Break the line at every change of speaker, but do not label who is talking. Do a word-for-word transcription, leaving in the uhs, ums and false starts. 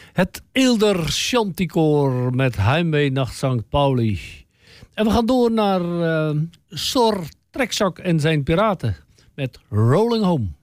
Het Eilder Chanticoor met Heimwee naar Sankt Pauli. En we gaan door naar uh, Sor Trekzak en zijn piraten met Rolling Home.